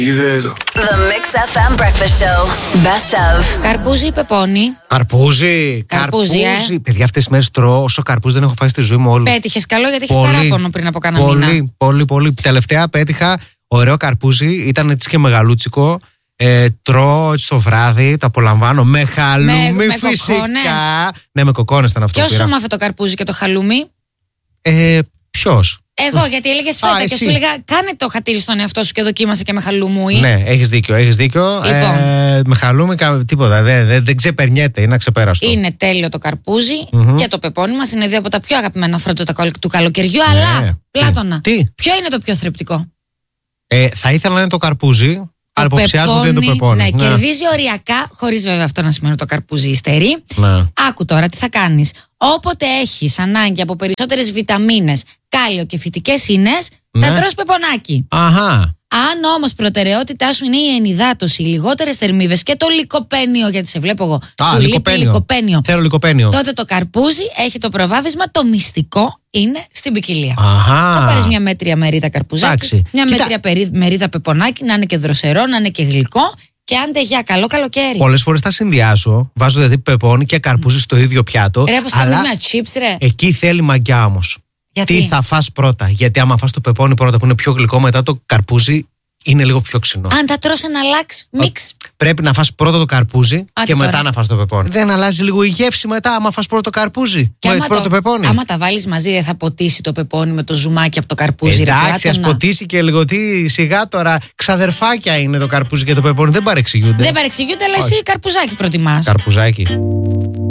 The Mix FM Breakfast Show. Best of. Καρπούζι ή πεπόνι? Καρπούζι. Παιδιά, αυτές τις μέρες τρώω όσο καρπούζι δεν έχω φάει στη ζωή μου όλη. Πέτυχες καλό, γιατί έχεις παράπονο πριν από κάνα μήνα. Πολύ. Τελευταία πέτυχα ωραίο καρπούζι, ήταν έτσι και μεγαλούτσικο. Τρώω έτσι το βράδυ, το απολαμβάνω με χαλούμι φυσικά. Κοκκόνες. Ναι, με κοκκόνες ήταν αυτό. Ποιος σου μάθε το καρπούζι και το χαλούμι? Ποιος? Εγώ, γιατί έλεγες φέτα και σου έλεγα κάνε το χατήρι στον εαυτό σου και δοκίμασε και με χαλούμουι. Ναι, έχεις δίκιο. Λοιπόν. Με χαλούμι τίποτα, δεν ξεπερνιέται, είναι αξεπέραστο. Είναι τέλειο το καρπούζι και το πεπόνι μας. Είναι δύο από τα πιο αγαπημένα φρούτα του καλοκαιριού. Αλλά, Πλάτωνα, ποιο είναι το πιο θρεπτικό? Θα ήθελα να είναι το καρπούζι. Αλλά υποψιάζομαι ότι είναι το πεπόνι. Ναι, κερδίζει οριακά, χωρίς βέβαια αυτό να σημαίνει ότι το καρπούζι υστερεί. Ναι. Άκου τώρα τι θα κάνεις. Όποτε έχεις ανάγκη από περισσότερες βιταμίνες, κάλιο και φυτικές ίνες, θα τρως πεπονάκι. Αχα. Αν όμως προτεραιότητά σου είναι η ενυδάτωση, οι λιγότερες θερμίδες και το λικοπένιο, γιατί σε βλέπω εγώ. Σου λείπει λικοπένιο. Θέλω λικοπένιο. Τότε το καρπούζι έχει το προβάδισμα, το μυστικό είναι στην ποικιλία. Αχα. Θα πάρεις μια μέτρια μερίδα καρπουζάκι, μια μέτρια μερίδα πεπονάκι, να είναι και δροσερό, να είναι και γλυκό. Και άντε για καλό καλοκαίρι. Πολλές φορές τα συνδυάζω. Βάζω δηλαδή πεπόνι και καρπούζι στο ίδιο πιάτο. Ρε, πως κάνεις με chips, ρε. Εκεί θέλει μαγιά όμως. Γιατί? Τι θα φας πρώτα? Γιατί άμα φας το πεπόνι πρώτα που είναι πιο γλυκό, μετά το καρπούζι είναι λίγο πιο ξινό. Αν τα τρως ένα λάξ, μίξ. Πρέπει να φας πρώτα το καρπούζι και τώρα. μετά να φας το πεπόνι. Δεν αλλάζει λίγο η γεύση μετά, άμα φας πρώτο το καρπούζι και πρώτο το πεπόνι? Άμα τα βάλεις μαζί, δεν θα ποτίσει το πεπόνι με το ζουμάκι από το καρπούζι? Εντάξει, ας ποτίσει και λίγο. Τι σιγά τώρα, ξαδερφάκια είναι το καρπούζι και το πεπόνι. Δεν παρεξηγούνται. Δεν παρεξηγούνται, αλλά εσύ καρπουζάκι προτιμάς. Καρπουζάκι.